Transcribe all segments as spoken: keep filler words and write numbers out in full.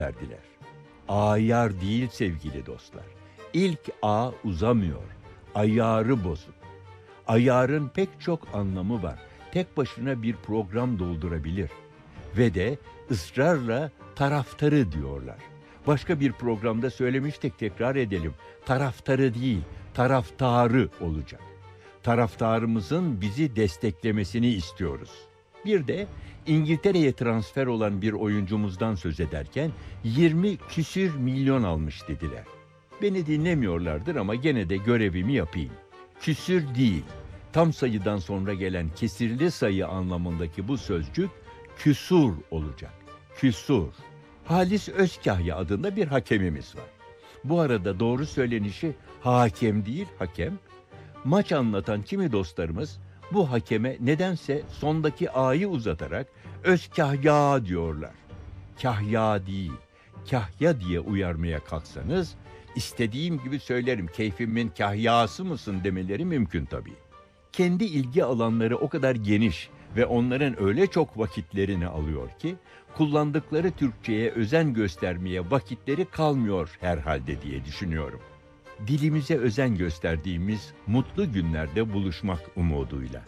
verdiler. Ayar değil sevgili dostlar. İlk A uzamıyor. Ayarı bozuk. Ayarın pek çok anlamı var. Tek başına bir program doldurabilir. Ve de ısrarla taraftarı diyorlar. Başka bir programda söylemiştik, tekrar edelim. Taraftarı değil, taraftarı olacak. Taraftarımızın bizi desteklemesini istiyoruz. Bir de İngiltere'ye transfer olan bir oyuncumuzdan söz ederken yirmi küsür milyon almış dediler. Beni dinlemiyorlardır ama gene de görevimi yapayım. Küsür değil, tam sayıdan sonra gelen kesirli sayı anlamındaki bu sözcük küsur olacak. Küsur. Halis Özkahya adında bir hakemimiz var. Bu arada doğru söylenişi hakem değil hakem. Maç anlatan kimi dostlarımız bu hakeme nedense sondaki A'yı uzatarak Özkahya diyorlar. Kahya değil, Kahya diye uyarmaya kalksanız istediğim gibi söylerim, keyfimin kahyası mısın demeleri mümkün tabii. Kendi ilgi alanları o kadar geniş ve onların öyle çok vakitlerini alıyor ki kullandıkları Türkçe'ye özen göstermeye vakitleri kalmıyor herhalde diye düşünüyorum. Dilimize özen gösterdiğimiz mutlu günlerde buluşmak umuduyla.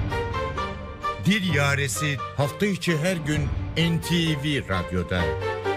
Dil Yaresi hafta içi her gün N T V Radyo'da.